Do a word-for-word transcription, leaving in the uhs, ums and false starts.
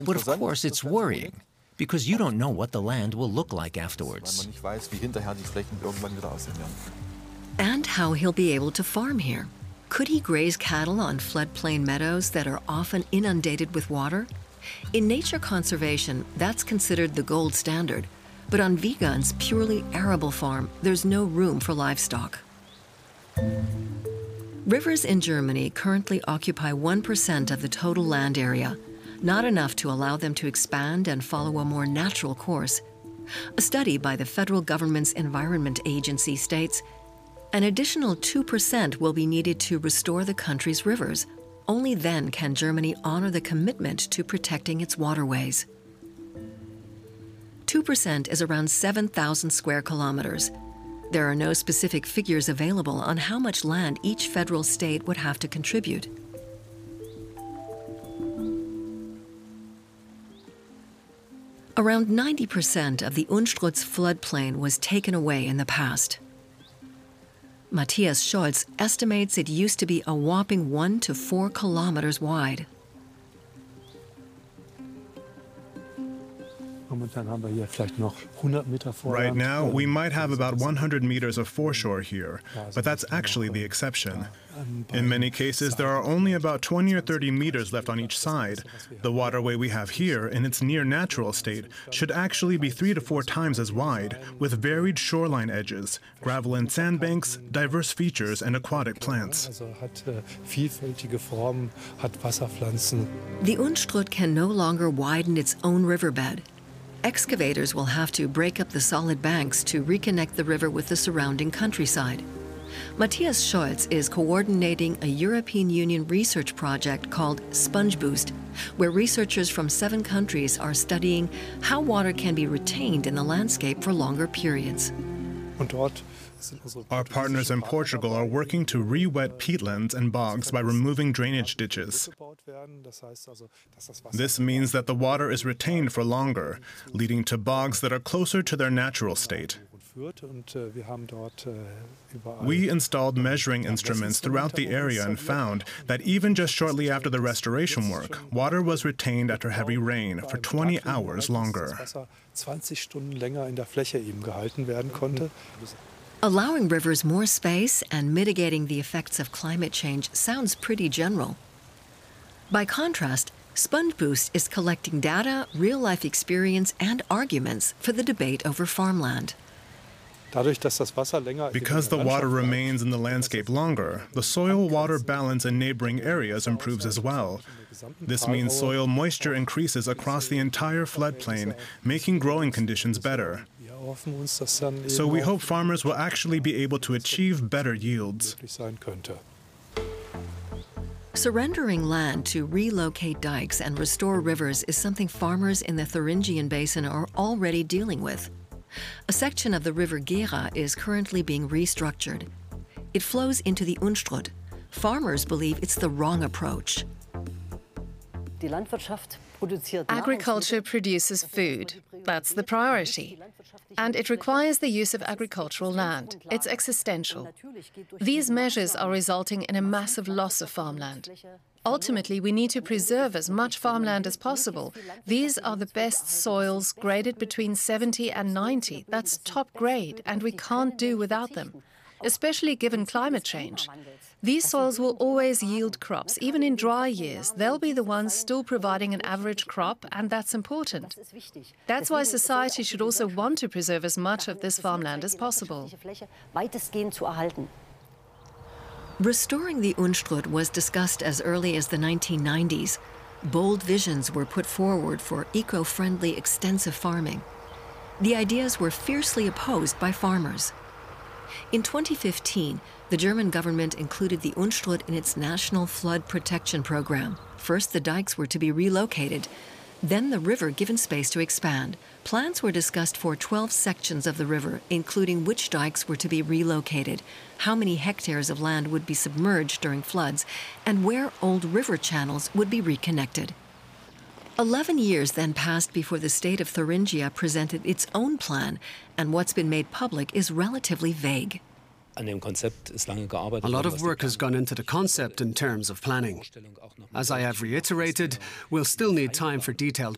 But of course it's worrying, because you don't know what the land will look like afterwards. And how he'll be able to farm here. Could he graze cattle on floodplain meadows that are often inundated with water? In nature conservation, that's considered the gold standard. But on Wiegand's purely arable farm, there's no room for livestock. Rivers in Germany currently occupy one percent of the total land area, not enough to allow them to expand and follow a more natural course. A study by the federal government's Environment Agency states an additional two percent will be needed to restore the country's rivers. Only then can Germany honor the commitment to protecting its waterways. two percent is around seven thousand square kilometers. There are no specific figures available on how much land each federal state would have to contribute. Around ninety percent of the Unstrut's floodplain was taken away in the past. Matthias Scholz estimates it used to be a whopping one to four kilometers wide. Right now, we might have about one hundred meters of foreshore here, but that's actually the exception. In many cases, there are only about twenty or thirty meters left on each side. The waterway we have here, in its near-natural state, should actually be three to four times as wide, with varied shoreline edges, gravel and sandbanks, diverse features, and aquatic plants. The Unstrut can no longer widen its own riverbed. Excavators will have to break up the solid banks to reconnect the river with the surrounding countryside. Matthias Scholz is coordinating a European Union research project called SpongeBoost, where researchers from seven countries are studying how water can be retained in the landscape for longer periods. Our partners in Portugal are working to re-wet peatlands and bogs by removing drainage ditches. This means that the water is retained for longer, leading to bogs that are closer to their natural state. We installed measuring instruments throughout the area and found that even just shortly after the restoration work, water was retained after heavy rain for twenty hours longer. Allowing rivers more space and mitigating the effects of climate change sounds pretty general. By contrast, SpongeBoost is collecting data, real-life experience, and arguments for the debate over farmland. Because the water remains in the landscape longer, the soil-water balance in neighboring areas improves as well. This means soil moisture increases across the entire floodplain, making growing conditions better. So we hope farmers will actually be able to achieve better yields. Surrendering land to relocate dikes and restore rivers is something farmers in the Thuringian Basin are already dealing with. A section of the river Gera is currently being restructured. It flows into the Unstrut. Farmers believe it's the wrong approach. Agriculture produces food. That's the priority. And it requires the use of agricultural land. It's existential. These measures are resulting in a massive loss of farmland. Ultimately, we need to preserve as much farmland as possible. These are the best soils, graded between seventy and ninety. That's top grade, and we can't do without them, especially given climate change. These soils will always yield crops, even in dry years. They'll be the ones still providing an average crop, and that's important. That's why society should also want to preserve as much of this farmland as possible. Restoring the Unstrut was discussed as early as the nineteen nineties. Bold visions were put forward for eco-friendly extensive farming. The ideas were fiercely opposed by farmers. In twenty fifteen, the German government included the Unstrut in its national flood protection program. First, the dikes were to be relocated, then the river given space to expand. Plans were discussed for twelve sections of the river, including which dikes were to be relocated, how many hectares of land would be submerged during floods, and where old river channels would be reconnected. Eleven years then passed before the state of Thuringia presented its own plan, and what's been made public is relatively vague. A lot of work has gone into the concept in terms of planning. As I have reiterated, we'll still need time for detailed